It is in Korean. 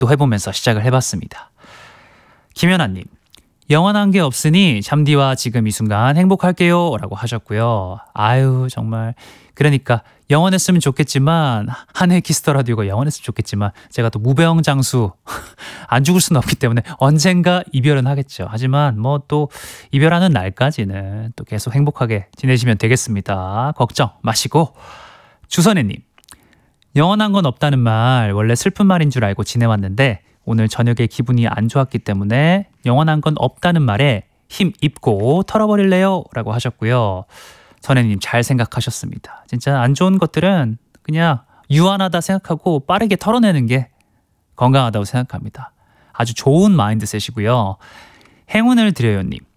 또 해보면서 시작을 해봤습니다. 김연아님, 영원한 게 없으니 잠디와 지금 이 순간 행복할게요 라고 하셨고요. 아유 정말 그러니까 영원했으면 좋겠지만 한 해 키스터 라디오가 영원했으면 좋겠지만 제가 또 무병장수 안 죽을 수는 없기 때문에 언젠가 이별은 하겠죠. 하지만 뭐 또 이별하는 날까지는 또 계속 행복하게 지내시면 되겠습니다. 걱정 마시고. 주선혜님, 영원한 건 없다는 말 원래 슬픈 말인 줄 알고 지내왔는데 오늘 저녁에 기분이 안 좋았기 때문에 영원한 건 없다는 말에 힘 입고 털어버릴래요? 라고 하셨고요. 선혜님 잘 생각하셨습니다. 진짜 안 좋은 것들은 그냥 유한하다 생각하고 빠르게 털어내는 게 건강하다고 생각합니다. 아주 좋은 마인드셋이고요. 행운을 드려요님,